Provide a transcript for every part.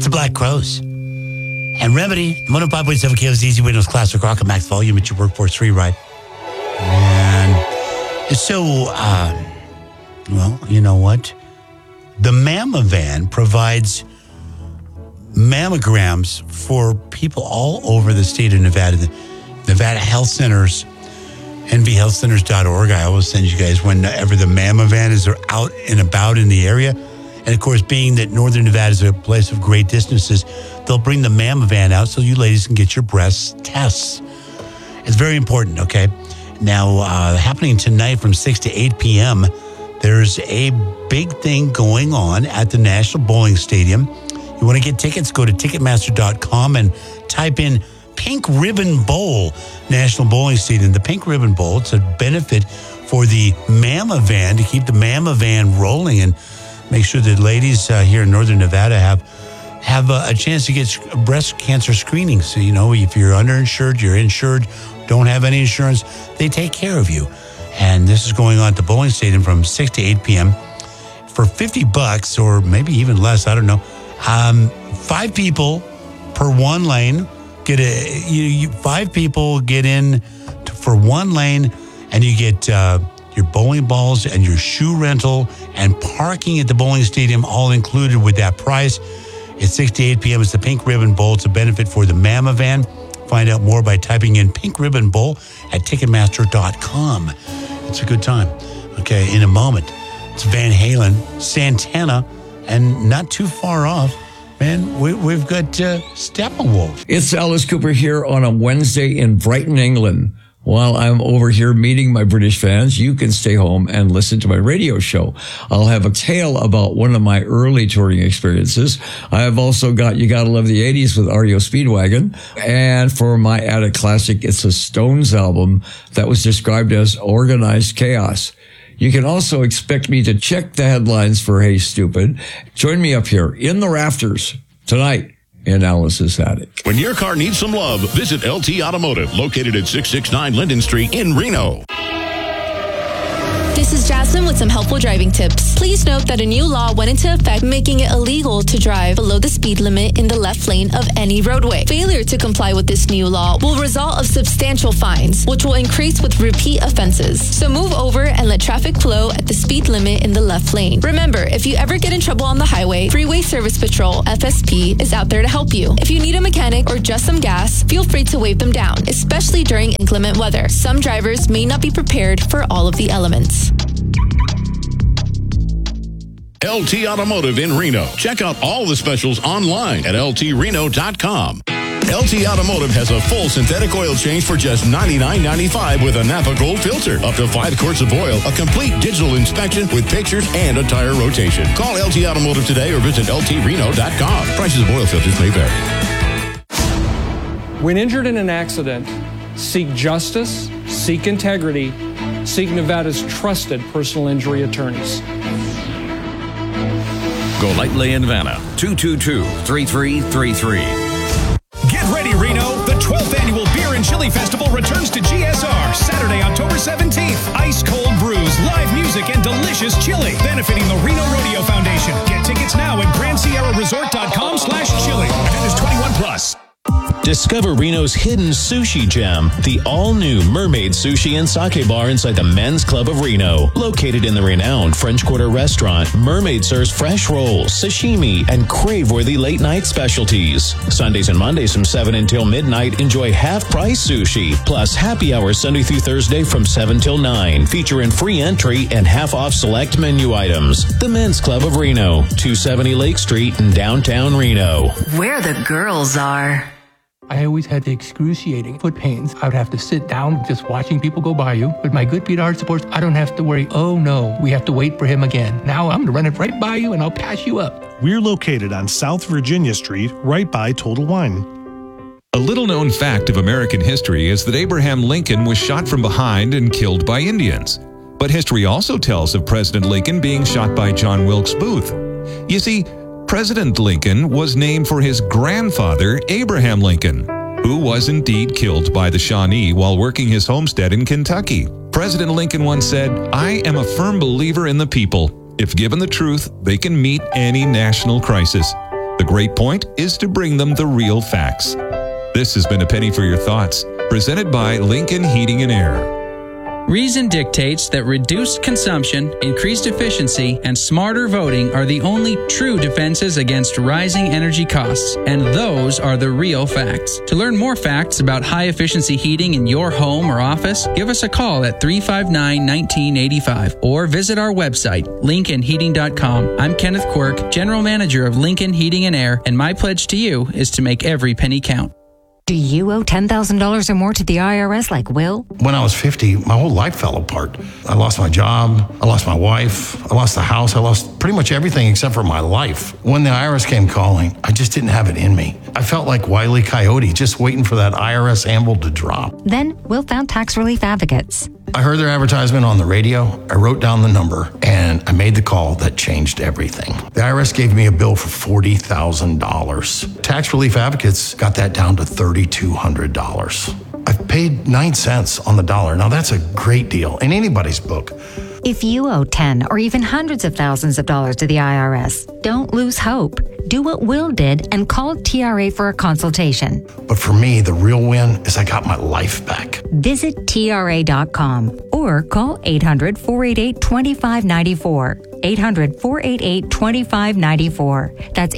It's the Black Crows. And Remedy, 105.7 KOZZ Windows Classic Rock and Max Volume at your Workforce 3 ride. And so, well, you know what? The Mamma Van provides mammograms for people all over the state of Nevada. The Nevada Health Centers, nvhealthcenters.org. I always send you guys whenever the Mamma Van is out and about in the area. And of course, being that Northern Nevada is a place of great distances, they'll bring the Mamma Van out so you ladies can get your breast tests. It's very important, okay? Now, happening tonight from 6 to 8 p.m., there's a big thing going on at the National Bowling Stadium. You want to get tickets, go to Ticketmaster.com and type in Pink Ribbon Bowl, National Bowling Stadium. The Pink Ribbon Bowl, it's a benefit for the Mamma Van to keep the Mamma Van rolling and make sure that ladies here in Northern Nevada have a chance to get breast cancer screenings. So, you know, if you're underinsured, you're insured, don't have any insurance, they take care of you. And this is going on at the Bowling Stadium from 6 to 8 p.m. for $50 or maybe even less, I don't know. 5 people per one lane. Five people get in for one lane, and you get your bowling balls and your shoe rental and parking at the bowling stadium all included with that price. It's 6 to 8 p.m. It's the Pink Ribbon Bowl. It's a benefit for the Mamma Van. Find out more by typing in Pink Ribbon Bowl at Ticketmaster.com. It's a good time. Okay, in a moment, it's Van Halen, Santana, and not too far off, man, we've got Steppenwolf. It's Alice Cooper here on a Wednesday in Brighton, England. While I'm over here meeting my British fans, you can stay home and listen to my radio show. I'll have a tale about one of my early touring experiences. I have also got You Gotta Love the 80s with REO Speedwagon. And for my added classic, it's a Stones album that was described as organized chaos. You can also expect me to check the headlines for Hey Stupid. Join me up here in the rafters tonight in Alice's attic. When your car needs some love, visit LT Automotive, located at 669 Linden Street in Reno. This is Jasmine with some helpful driving tips. Please note that a new law went into effect making it illegal to drive below the speed limit in the left lane of any roadway. Failure to comply with this new law will result of substantial fines, which will increase with repeat offenses. So move over and let traffic flow at the speed limit in the left lane. Remember, if you ever get in trouble on the highway, Freeway Service Patrol, FSP, is out there to help you. If you need a mechanic or just some gas, feel free to wave them down, especially during inclement weather. Some drivers may not be prepared for all of the elements. LT Automotive in Reno. Check out all the specials online at ltreno.com. LT Automotive has a full synthetic oil change for just $99.95 with a Napa Gold filter, up to 5 quarts of oil, a complete digital inspection with pictures and a tire rotation. Call LT Automotive today or visit ltreno.com. Prices of oil filters may vary. When injured in an accident, seek justice, seek integrity, seek Nevada's trusted personal injury attorneys. Golightly in Vanna, 222-3333. Get ready, Reno. The 12th Annual Beer and Chili Festival returns to GSR Saturday, October 17th. Ice cold brews, live music, and delicious chili. Benefiting the Reno Rodeo Foundation. Get tickets now at GrandSierraResort.com/chili. Event is 21 plus. Discover Reno's hidden sushi gem, the all-new Mermaid Sushi and Sake Bar inside the Men's Club of Reno. Located in the renowned French Quarter restaurant, Mermaid serves fresh rolls, sashimi, and crave-worthy late-night specialties. Sundays and Mondays from 7 until midnight, enjoy half-price sushi, plus happy hour Sunday through Thursday from 7 till 9, featuring free entry and half-off select menu items. The Men's Club of Reno, 270 Lake Street in downtown Reno. Where the girls are. I always had the excruciating foot pains. I would have to sit down just watching people go by you. With my good Peter Heart supports, I don't have to worry, oh no, we have to wait for him again. Now I'm going to run it right by you and I'll pass you up. We're located on South Virginia Street, right by Total Wine. A little-known fact of American history is that Abraham Lincoln was shot from behind and killed by Indians. But history also tells of President Lincoln being shot by John Wilkes Booth. You see, President Lincoln was named for his grandfather, Abraham Lincoln, who was indeed killed by the Shawnee while working his homestead in Kentucky. President Lincoln once said, "I am a firm believer in the people. If given the truth, they can meet any national crisis. The great point is to bring them the real facts. This has been A Penny for Your Thoughts, presented by Lincoln Heating and Air. Reason dictates that reduced consumption, increased efficiency, and smarter voting are the only true defenses against rising energy costs, and those are the real facts. To learn more facts about high-efficiency heating in your home or office, give us a call at 359-1985 or visit our website, lincolnheating.com. I'm Kenneth Quirk, General Manager of Lincoln Heating and Air, and my pledge to you is to make every penny count. Do you owe $10,000 or more to the IRS like Will? When I was 50, my whole life fell apart. I lost my job, I lost my wife, I lost the house, I lost pretty much everything except for my life. When the IRS came calling, I just didn't have it in me. I felt like Wile E. Coyote, just waiting for that IRS anvil to drop. Then Will found tax relief advocates. I heard their advertisement on the radio, I wrote down the number, and I made the call that changed everything. The IRS gave me a bill for $40,000. Tax Relief Advocates got that down to $3,200. I've paid 9 cents on the dollar. Now that's a great deal in anybody's book. If you owe 10 or even hundreds of thousands of dollars to the IRS, don't lose hope. Do what Will did and call TRA for a consultation. But for me, the real win is I got my life back. Visit TRA.com or call 800-488-2594. 800-488-2594. That's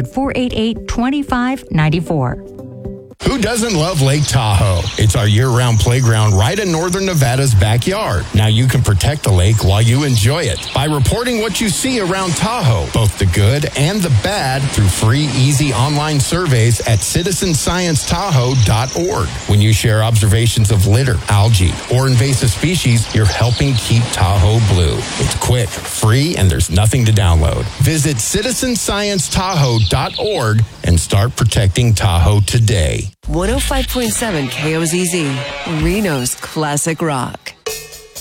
800-488-2594. Who doesn't love Lake Tahoe? It's our year-round playground right in northern Nevada's backyard. Now you can protect the lake while you enjoy it by reporting what you see around Tahoe, both the good and the bad, through free, easy online surveys at citizensciencetahoe.org. When you share observations of litter, algae, or invasive species, you're helping keep Tahoe blue. It's quick, free, and there's nothing to download. Visit citizensciencetahoe.org and start protecting Tahoe today. 105.7 KOZZ, Reno's Classic Rock.